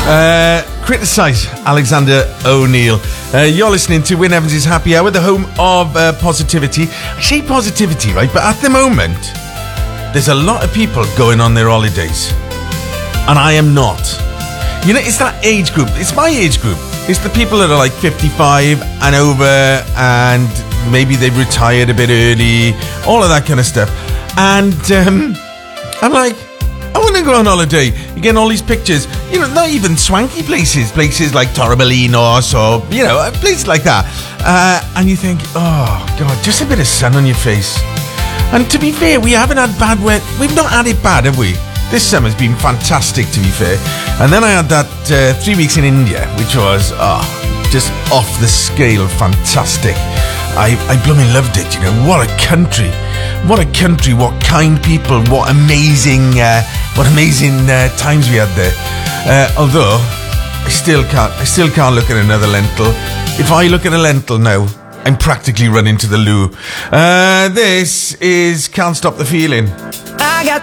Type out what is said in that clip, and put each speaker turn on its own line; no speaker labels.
Criticise Alexander O'Neill. You're listening to Wyn Evans' Happy Hour, the home of positivity. I say positivity, right? But at the moment, there's a lot of people going on their holidays. And I am not. You know, it's that age group. It's my age group. It's the people that are like 55 and over, and maybe they've retired a bit early, all of that kind of stuff. And I'm like, I want to go on holiday. You're getting all these pictures, you know, not even swanky places like Torremolinos or, you know, places like that. And you think, oh, God, just a bit of sun on your face. And to be fair, we haven't had bad weather. We've not had it bad, have we? This summer's been fantastic, to be fair. And then I had that 3 weeks in India, which was just off the scale fantastic. I blooming loved it, you know. What a country. What a country, what kind people, what amazing times we had there. Although I still can't look at another lentil. If I look at a lentil now, I'm practically running to the loo. This is Can't Stop the Feeling.
I got